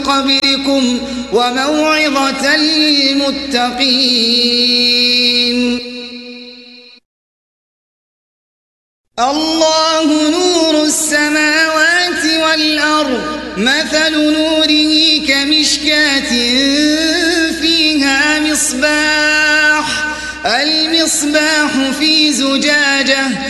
قبلكم وموعظة للمتقين. الله نور السماوات والأرض، مثل نوره كمشكاة فيها مصباح، المصباح في زجاجة